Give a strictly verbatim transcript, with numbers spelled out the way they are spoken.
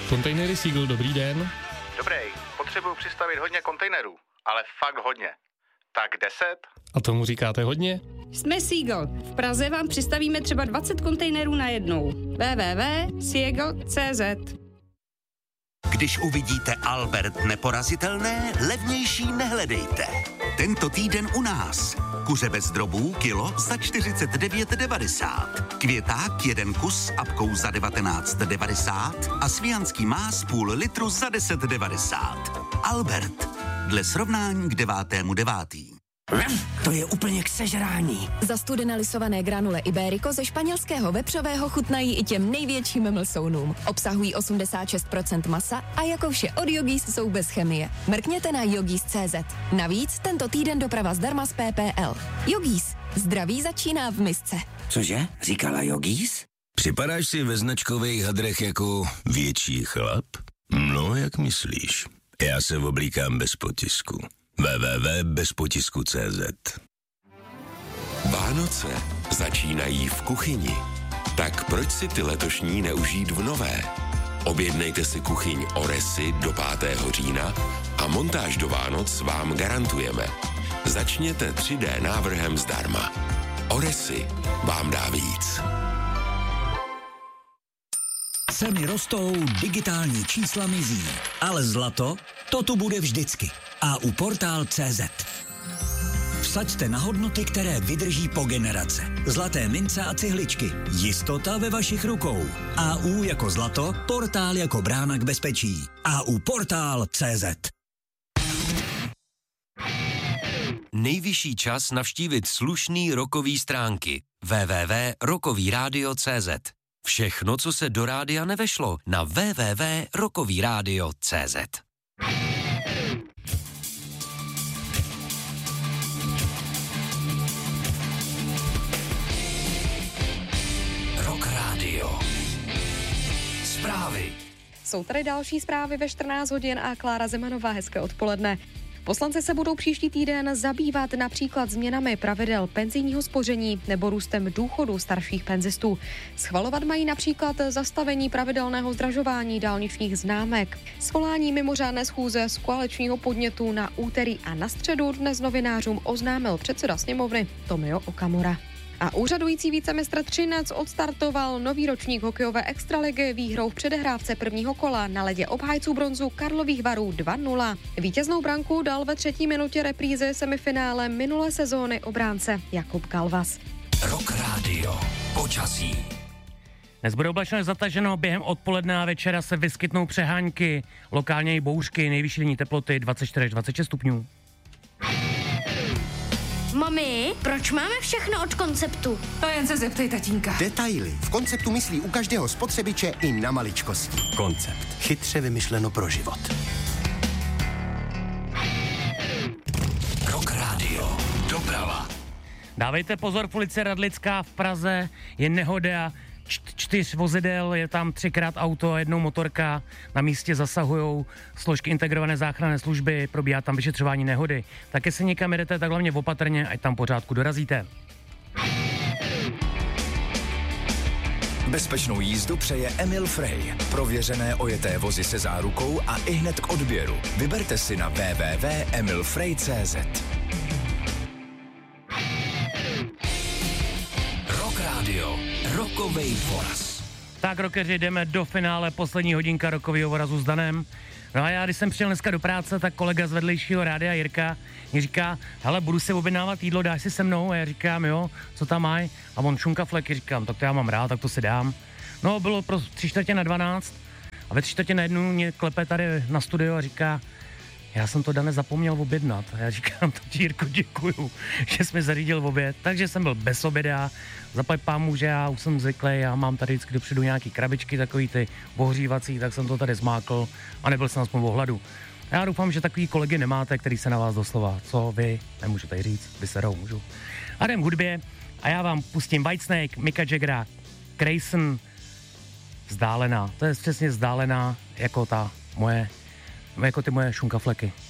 Kontejnery Seagull, dobrý den. Dobrý, potřebuju přistavit hodně kontejnerů, ale fakt hodně. Tak deset? A tomu říkáte hodně? Jsme Seagull. V Praze vám přistavíme třeba dvacet kontejnerů na jednou. w w w tečka seagull tečka c z Když uvidíte Albert neporazitelné, levnější nehledejte. Tento týden u nás. Kuře bez drobů kilo za čtyřicet devět devadesát. Květák jeden kus s apkou za devatenáct devadesát a svijanský más půl litru za deset devadesát. Albert. Dle srovnání k devátému devátý. To je úplně k sežrání. Zastudené lisované granule Iberico ze španělského vepřového chutnají i těm největším mlsounům. Obsahují osmdesát šest procent masa a jako vše od Yogis jsou bez chemie. Mrkněte na yogis tečka c z. Navíc tento týden doprava zdarma z P P L. Yogis. Zdraví začíná v misce. Cože? Říkala Yogis? Připadáš si ve značkových hadrech jako větší chlap? No, jak myslíš? Já se oblíkám bez potisku. w w w tečka bez potisku tečka c z. Vánoce začínají v kuchyni. Tak proč si ty letošní neužít v nové? Objednejte si kuchyň Oresy do pátého října a montáž do Vánoc vám garantujeme. Začněte tři dé návrhem zdarma. Oresy vám dá víc. Ceny rostou, digitální čísla mizí, ale zlato, to tu bude vždycky. A u portál tečka cé zet. Vsaďte na hodnoty, které vydrží po generace. Zlaté mince a cihličky. Jistota ve vašich rukou. A U jako zlato, portál jako brána k bezpečí. A U portál tečka cé zet. Nejvyšší čas navštívit slušný rokový stránky. w w w tečka rokový rádio tečka cé zet. Všechno, co se do rádia nevešlo, na w w w tečka rokový rádio tečka cé zet. Rock Radio. Zprávy. Jsou tady další zprávy ve čtrnáct hodin a Klára Zemanová, hezké odpoledne. Poslanci se budou příští týden zabývat například změnami pravidel penzijního spoření nebo růstem důchodu starších penzistů. Schvalovat mají například zastavení pravidelného zdražování dálničních známek. Svolání mimořádné schůze z koaličního podnětu na úterý a na středu dnes novinářům oznámil předseda sněmovny Tomio Okamura. A úřadující vícemistr Třinec odstartoval nový ročník hokejové extraligy výhrou v předehrávce prvního kola na ledě obhájců bronzu Karlových Varů dva nula. Vítěznou branku dal ve třetí minutě reprízy semifinále minulé sezóny obránce Jakub Galvas. Rock Radio. Počasí. Dnes bude oblačno zataženo, během odpoledne a večera se vyskytnou přehánky, lokálně i bouřky, nejvyšší denní teploty dvacet čtyři až dvacet šest stupňů. Mami, proč máme všechno od Konceptu? To jen se zeptej tatínka. Detaily. V Konceptu myslí u každého spotřebiče i na maličkosti. Koncept. Chytře vymyšleno pro život. Rock Radio. Doprava. Dávejte pozor, v ulici Radlická v Praze je nehoda. Čtyř vozidel, je tam třikrát auto a jednou motorka. Na místě zasahujou složky integrované záchranné služby, probíhá tam vyšetřování nehody. Tak jestli někam jedete, tak hlavně opatrně, ať tam pořádku dorazíte. Bezpečnou jízdu přeje Emil Frey. Prověřené ojeté vozy se zárukou a ihned k odběru. Vyberte si na w w w tečka emil frey tečka cé zet. Rock Radio. Rokovej voraz. Tak, rockeři, jdeme do finále, poslední hodinka rokového vorazu s Danem. No a já, když jsem přijel dneska do práce, tak kolega z vedlejšího rádia Jirka mi říká, hele, budu si objednávat jídlo, dáš si se mnou? A já říkám, jo, co tam mají? A on šunkafleky, říkám, tak to já mám rád, tak to si dám. No, bylo pro tři čtvrtě na dvanáct a ve tři čtvrtě na jednu mě klepe tady na studio a říká, já jsem to, Dane, zapomněl objednat. A já říkám, to ti, Jirko, děkuju, že jsi mi zařídil oběd. Takže jsem byl bez oběda, zaplať pámu, že já už jsem zvyklý, já mám tady vždycky dopředu nějaký krabičky, takový ty ohřívací, tak jsem to tady zmákl a nebyl jsem aspoň v ohladu. Já doufám, že takový kolegy nemáte, který se na vás doslova, co vy, nemůžu tady říct, vyserou, můžu. A jdem k hudbě a já vám pustím Whitesnake, Micka Jaggera, Grayson, Vzdálená. To je přesně vzdálená jako ta moje, jako ty moje šunkafleky.